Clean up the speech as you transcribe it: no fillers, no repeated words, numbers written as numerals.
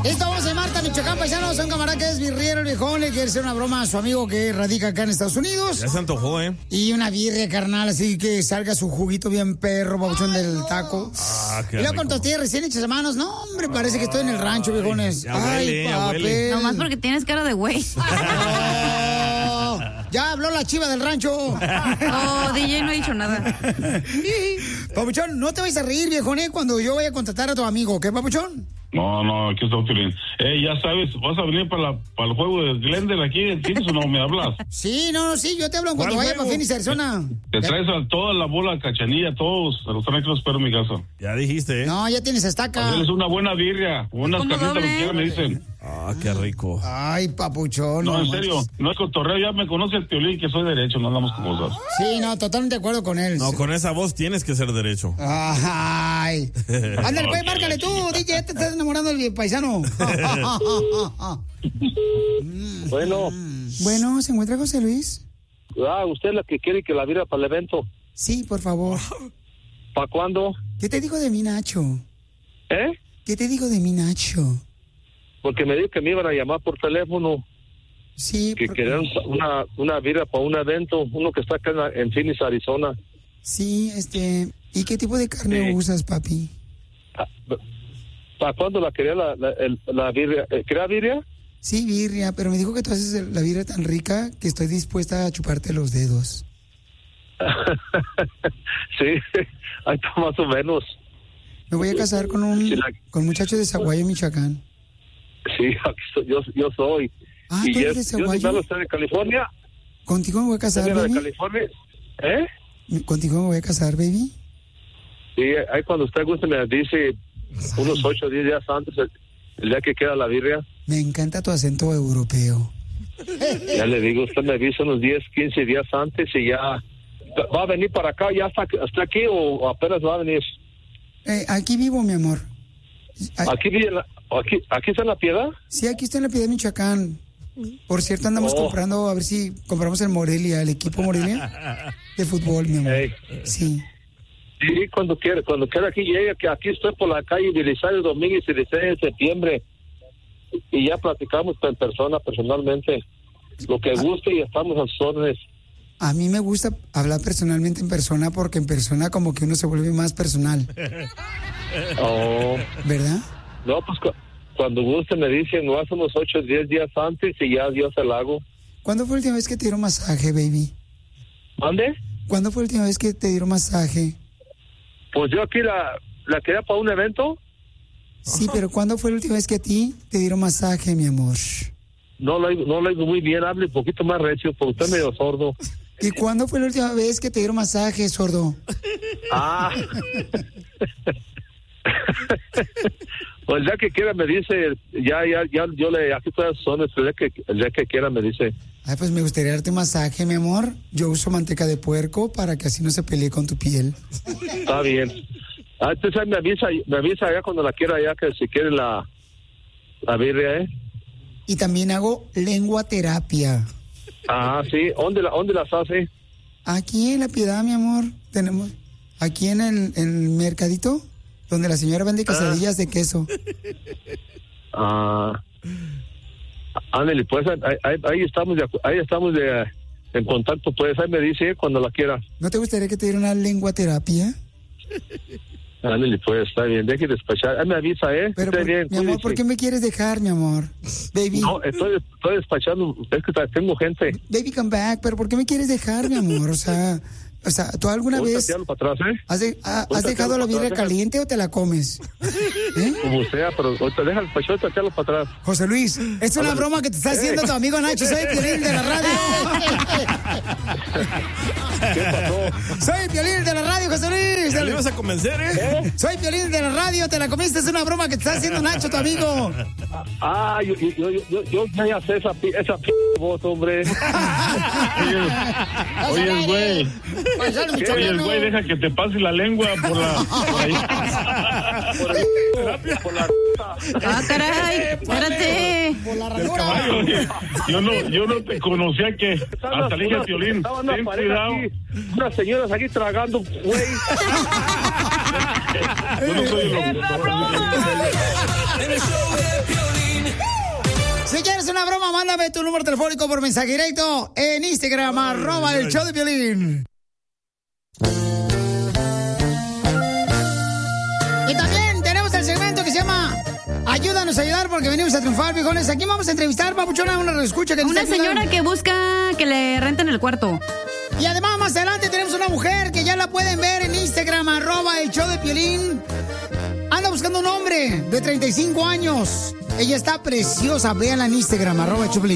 Estamos en Marta, Michoacán, paisanos. Un camarada que es birriero, el viejón. Le quiere hacer una broma a su amigo que radica acá en Estados Unidos. Ya se antojó, ¿eh? Y una birria, carnal, así que salga su juguito bien perro, babuchón del taco. Qué y luego rico. con tortillas recién hechas a manos. No, hombre, parece que estoy en el rancho, viejones. Ya huele, ya papel. huele. Nomás porque tienes cara de güey. Oh, ya habló la chiva del rancho. Oh, DJ no ha dicho nada. Papuchón, no te vayas a reír, viejón, cuando yo vaya a contratar a tu amigo, ¿qué, Papuchón? No, aquí está Piolín. Ya sabes, ¿vas a venir para el juego de Glendale aquí en Phoenix o no me hablas? Sí, sí, yo te hablo en cuanto ¿Cuál vaya juego? para Phoenix, Arizona. Te traes a toda la bola, Cachanilla, todos, a los tres que los espero en mi casa. Ya dijiste, ¿eh? No, ya tienes estaca. Hacerles una buena birria, unas ¿Cómo carnitas, lo doble? que quieran, me dicen. Qué rico. Ay, Papuchón. No, en manches. serio, no es cotorreo, ya me conoce el Piolín, que soy derecho, no andamos con cosas. Sí, no, totalmente de acuerdo con él. No, con esa voz tienes que ser derecho. Ay. Ándale, pues, márcale tú, DJ, ya te estás enamorando del paisano. Bueno, Bueno, ¿se encuentra José Luis? usted es la que quiere que la vira para el evento. Sí, por favor. ¿Para cuándo? ¿Qué te dijo de mi Nacho? ¿Eh? ¿Qué te dijo de mi Nacho? Porque me dijo que me iban a llamar por teléfono, Sí, que porque- querían una vira para un evento, uno que está acá en Phoenix, Arizona. Sí, ¿y qué tipo de carne Sí. usas, papi? ¿Para cuándo la quería la birria? ¿Quería birria? Sí, birria, pero me dijo que tú haces la birria tan rica que estoy dispuesta a chuparte los dedos. Sí, ahí está más o menos. Me voy a casar con Sí, con un muchacho de Zaguayo, Michoacán. Sí, aquí yo soy. Ah, y ¿tú eres de yo Zaguayo? si usted de California. ¿Contigo me voy a casar, ¿Usted de baby? California? ¿Eh? ¿Contigo me voy a casar, baby? Sí, ahí cuando usted guste me dice unos 8 o 10 días antes, el día que queda la birria. Me encanta tu acento europeo. Ya le digo, usted me avisa unos 10, 15 días antes y ya va a venir para acá, ya está aquí o apenas va a venir. Aquí vivo, mi amor. Aquí está en La Piedad. Sí, aquí está en la Piedad, Michoacán. Por cierto, andamos comprando, a ver si compramos el Morelia, el equipo Morelia de fútbol, mi amor. Hey. Sí. Sí, cuando quiera aquí llegue, que aquí estoy por la calle Belisario Domínguez y 16 de septiembre. Y ya platicamos personalmente. Lo que guste y estamos a sus órdenes. A mí me gusta hablar personalmente en persona porque en persona como que uno se vuelve más personal, Oh, ¿verdad? no, pues cuando guste me dicen, no hace unos 8 o 10 días antes y ya yo se la hago. ¿Cuándo fue la última vez que te dieron masaje, baby? ¿Mande? ¿Cuándo fue la última vez que te dieron masaje? Pues yo aquí la quería para un evento. Sí, pero ¿cuándo fue la última vez que a ti te dieron masaje, mi amor? No lo oigo muy bien, hable un poquito más recio, porque usted es medio sordo. ¿Y cuándo fue la última vez que te dieron masaje, sordo? Ah. Pues ya que quiera me dice, ya, yo le, aquí todas son, el día que quiera me dice. Ay, pues me gustaría darte un masaje, mi amor. Yo uso manteca de puerco para que así no se pelee con tu piel. Está bien. Entonces ahí me avisa ya cuando la quiera ya, que si quiere la birria, ¿eh? Y también hago lengua terapia. Ah, sí. ¿Dónde las hace? Aquí en La Piedad, mi amor, tenemos, aquí en el mercadito, donde la señora vende quesadillas de queso. Ah, ándale, pues ahí estamos en contacto, pues ahí me dice cuando la quiera. ¿No te gustaría que te diera una lengua terapia? Ándale, pues está bien, deje de despachar. Ahí me avisa, ¿eh? Pero, Esté bien, mi amor, cuídese. ¿por qué me quieres dejar, mi amor? Baby, No, estoy despachando, es que tengo gente. baby, come back, pero ¿por qué me quieres dejar, mi amor? O sea, ¿tú alguna Ahorita vez te hablo para atrás, ¿eh? has dejado la birria caliente o te la comes? ¿Eh? Como sea, pero ahorita deja el despachar, ahorita te hablo para atrás. José Luis, es una broma que te está haciendo tu amigo Nacho. Soy el Piolín de la radio. ¿Qué pasó? Soy el Piolín de la radio, José Luis. ¿Ya le vas a convencer, eh? Soy Piolín de la radio, te la comiste. Es una broma que te está haciendo Nacho, tu amigo. Ah, yo ya sé esa voz, hombre. Oye, güey. Paisano Oye, michoacano. güey, deja que te pase la lengua por ahí. Por la Ah, caray, espérate. Por la Del ranura. caballo, oye. Yo no te conocía que hasta le dije a Piolín, Estaban una ten pareja cuidado. aquí, unas señoras aquí tragando, güey. Yo no soy el locutor. En el show de Piolín. una broma, mándame tu número telefónico por mensaje directo en Instagram, @el show de Piolín. Y también tenemos el segmento que se llama Ayúdanos a ayudar porque venimos a triunfar, viejones. Aquí vamos a entrevistar, papuchona, una escucha que una señora que busca que le renten el cuarto. Y además más adelante tenemos una mujer que ya la pueden ver en Instagram, @el show de Piolín. Anda buscando un hombre de 35 años. Ella está preciosa, véanla en Instagram, @el show de Piolín.